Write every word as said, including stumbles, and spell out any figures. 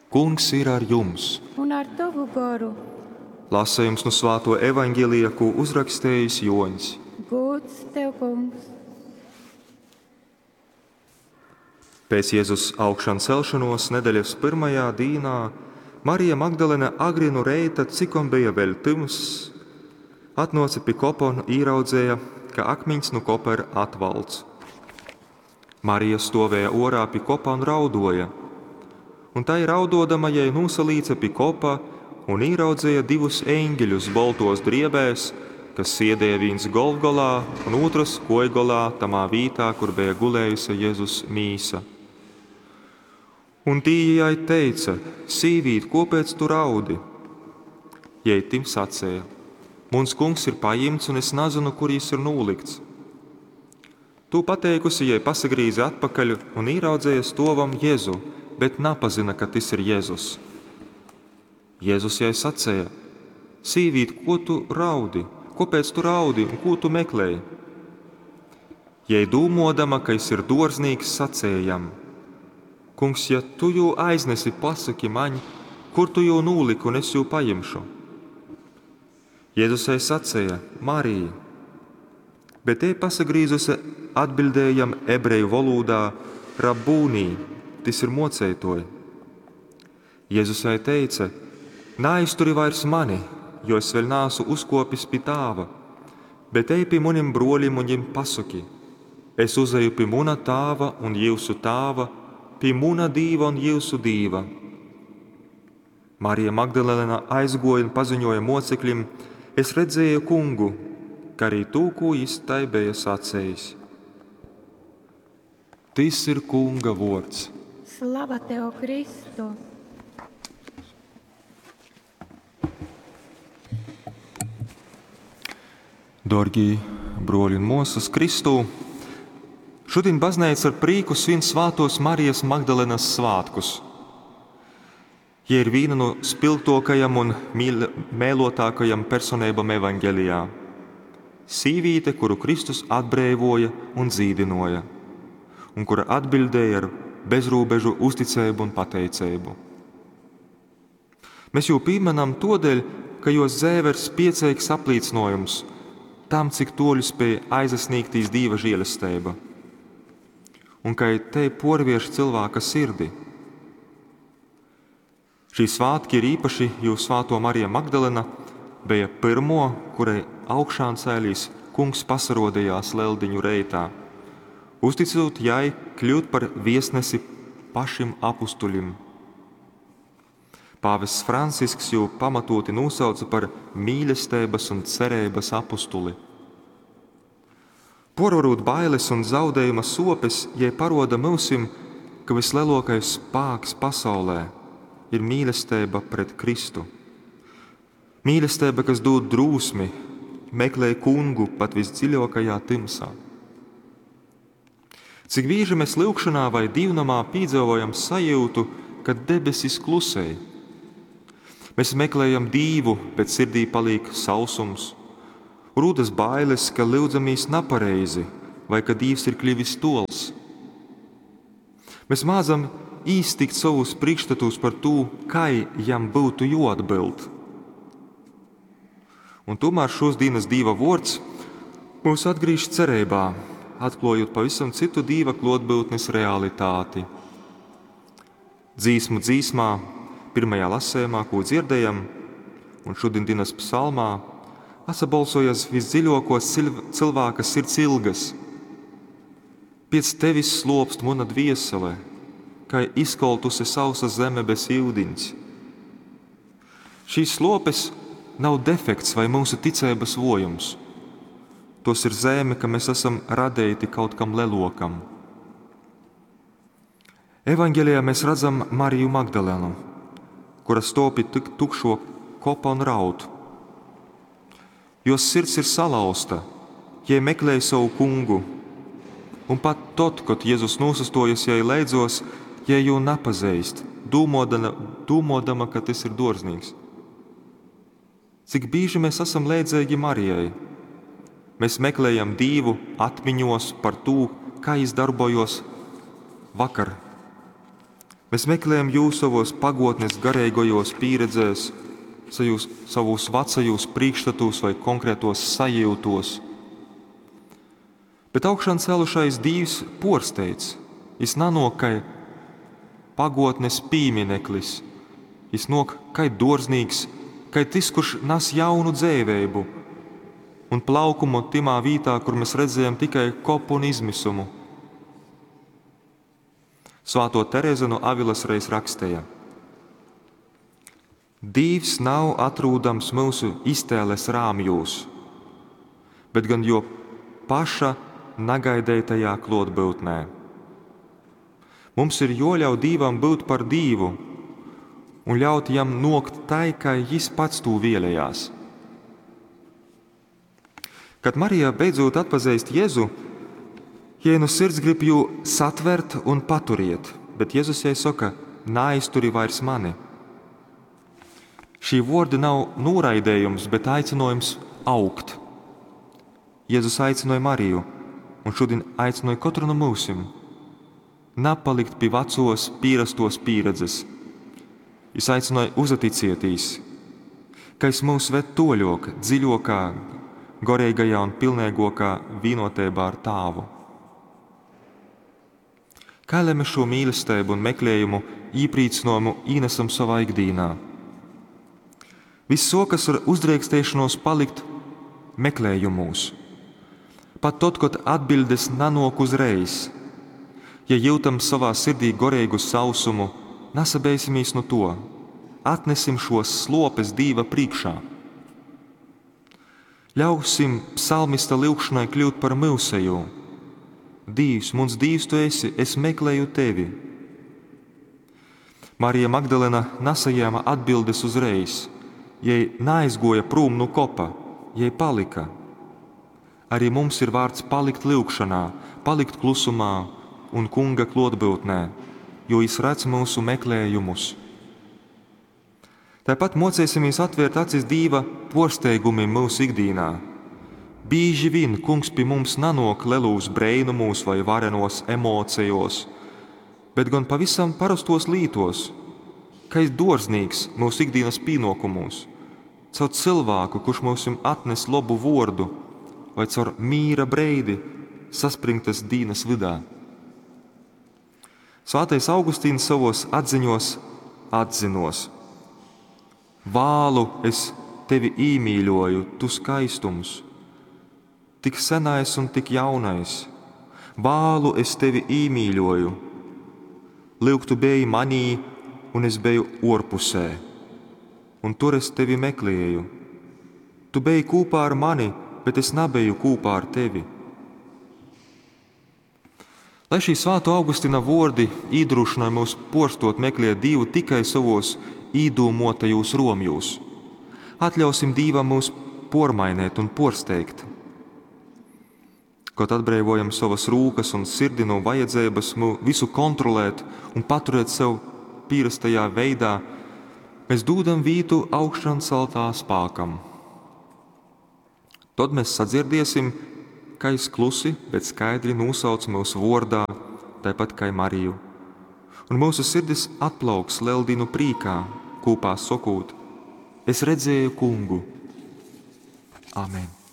Kungs ir ar jums. Un ar tavu garu. Lasējums no Svēto evaņģēlija, ko uzrakstījis Joņs. Gods tev, Kungs! Pēc Jēzus augšām celšanos nedēļas pirmajā dienā Marija Magdalēna agri no reita, cikom bija vēl tums, atnāca pie kopa un ieraudzēja, ka akmeņs no kopa ir atvalts. Marija stāvēja orā pie kopa un raudoja, un tai raudodama jai nosalīca pie kopa un ieraudzēja divus eņģeļus baltos driebēs, kas sēdēja viens golvgolā un otrs kojgolā tamā vietā, kur bija gulējusi Jēzus mīsa. Un tie jai teica: Sīvīt, kāpēc tu raudi? Jai tim sacēja: Muns kungs ir paimts, un es nezinu, kur jis ir nolikts. Tu pateikusi, jai pasagrīza atpakaļ un ieraudzēja stovam Jēzu, bet napazina, ka tas ir Jēzus. Jēzus jai sacēja: Sīvīt, ko tu raudi? Kāpēc tu raudi un ko tu meklēji? Jai dūmodama, ka jis ir dārznīgs, sacējam: Kungs, ja tu jau aiznesi, pasaki man, kur tu jau noliki, un es jau paimšu. Jēzus jai sacēja: Marija, bet te pasagrīzusi atbildējam ebreju valodā Rabūnī, tas ir mocētoji. Jēzus jai teica: Neaizturi vairs mani, jo es vēl neesmu uzkopis pie tāva, bet ej pie maniem broļiem un viņiem pasaki: Es uzeju pie mana tāva un jūsu tāva, pie mana dīva un jūsu dīva. Marija Magdalēna aizgoja un paziņoja mocekļiem: Es redzēju kungu, kā arī to, ko jis tai bija sacējis. Tas ir kunga vārds. Slava tev, Kristu! Dorgi broļi un mūsas Kristū, šodien baznīca ar prīku svin Svētos Marijas Magdalēnas svātkus. Jie ir viena no spilgtākajām un mēlotākajām personībām evaņģēlijā. Sīvīte, kuru Kristus atbrīvoja un dzīdinoja, un kura atbildēja ar bezrobežu uzticību un pateicību. Mēs jau pieminam tādēļ, ka jos dzīve ir spēcīgs apliecinājums tam, cik toļu spēja aizsniegtīs Dieva žēlastība, un ka te porviež cilvēka sirdi. Šī svātki ir īpaši, jo Svēto Marija Magdalēna bija pirmo, kurai augšām cēlīs kungs pasarodījās leldiņu reitā, uzticot jai kļūt par viesnesi pašim apustuļim. Pāvests Francisks jau pamatoti nosauca par mīlestības un cerības apustuli. Porvarot bailes un zaudējuma sopes, jai paroda mūsim, ka vislielākais spēks pasaulē ir mīlestība pret Kristu. Mīlestība, kas dod drūsmi, meklē kungu pat visdziļākajā timsā. Cik bieži mēs lūgšanā vai divnamā piedzīvojam sajūtu, ka debesis klusē. Mēs meklējam Dievu, bet sirdī paliek sausums, rūdas bailes, ka lūdzamies nepareizi vai ka Dievs ir kļuvis tols. Mēs mācam īstikt savus priekšstatus par to, kā jam būtu jāatbild. Un tomēr šos dienas Dieva vārds mūs atgriež cerībā, atklājot pavisam citu Dieva klātbūtnes realitāti. Dzīsmu dzīsmā, pirmajā lasējumā, ko dzirdējam, un šodien dienas psalmā, atsabalsojas visdziļākos cilvēka sirds ilgas. Pēc tevis slopst mana dviesele, kā izkoltusi sausa zeme bez ūdens. Šīs slopes nav defekts vai mūsu ticības vojums. Tos ir zeme, ka mēs esam radēti kaut kam lelokam. Evaņģēlijā mēs redzam Mariju Magdalēnu, kura stopi tik tukšo kopa un raud. Jos sirds ir salauzta, jai meklēja savu kungu, un pat tad, kad Jēzus nosastojas jai leidzos, jai jau nepazīst, dūmodama, dūmodama, ka tas ir dārznīgs. Cik bieži mēs esam leidzīgi Marijai? Mēs meklējam Dievu atmiņos par to, kā jis darbojos vakar. Mēs meklējam jūs savos pagotnes garīgajos pieredzēs, sajūs, savos vecajos priekšstatos vai konkrētos sajūtos. Bet augšām celušais Dievs porsteidz, jis nanok kai pagotnes pīmineklis, jis nok kai dārznīgs, kai tis, kurš nas jaunu dzēveibu un plaukumu timā vītā, kur mēs redzējam tikai kopu un izmisumu. Svāto Terēza no Avilas reiz rakstēja: Dievs nav atrūdams mūsu iztēles rāmjūs, bet gan jo paša nagaidētajā klotbūtnē. Mums ir joļauj Dīvam būt par Dīvu un ļaut jam nokt tai, kā jis pats tū vēlējās. Kad Marija beidzot atpazīst Jēzu, jai no sirds grib jū satvert un paturiet, bet Jēzus jai saka: neaizturi vairs mani. Šī vārdi nav noraidējums, bet aicinājums augt. Jēzus aicināja Mariju, un šodien aicināja katru no mūsim napalikt pie vecos pierastos pieredzes. Jis aicināja uzaticētīs, ka es mūs ved toļok, dziļokā, gorīgajā un pilnīgākā vienotībā ar Tāvu. Kā lai mēs šo mīlestību un meklējumu īprīcinājumu īnesam savā ikdīnā? Viss sokas ar uzdrīkstēšanos palikt meklējumos. Pat tad, kad atbildes nanok uzreiz, ja jūtam savā sirdī gorīgu sausumu, nesabeisimies no to, atnesim šos slopes Dīva priekšā. Ļausim psalmista lūgšanai kļūt par mūseju. Dievs, mums Dievs tu esi, es meklēju tevi. Marija Magdalena nesajēma atbildes uzreiz. Jai neaizgoja prom no kopa, jai palika. Arī mums ir vārds palikt lūgšanā, palikt klusumā un kunga klotbūtnē, jo jis redz mūsu meklējumus. Tāpat mocēsimies atvērt acis Dīva porsteigumiem mūsu ikdīnā. Bīži vien kungs pie mums nanok lelūs breinumos vai varenos emocijos, bet gan pavisam parastos lītos, ka es dārznīgs mūsu ikdienas pienākumos, caur cilvēku, kurš mums atnes labu vārdu, vai caur mīra breidi saspringtas dīnas vidā. Svātais Augustīns savos atziņos atzinos: Vālu es tevi īmīļoju, tu skaistums, tik senais un tik jaunais. Vālu es tevi īmīļoju, lūk, tu biji manī, un es biju orpusē, un tur es tevi meklēju. Tu biji kopā ar mani, bet es nebiju kopā ar tevi. Lai šī svāto Augustina vārdi iedrošināja mūs porstot meklēt Dievu tikai savos īdūmotajos romjos, atļausim Dievam mūs pormainēt un porsteigt. Kaut atbrīvojam savas rūkas un sirdi no vajadzības visu kontrolēt un paturēt sev pierastajā veidā, mēs dodam vītu augšām celtā spākam. Tad mēs sadzirdēsim, ka es klusi, bet skaidri nosauc mūsu vārdā, tāpat kā Mariju. Un mūsu sirdis atplauks leldinu prīkā, kopā sakot: es redzēju kungu. Amen.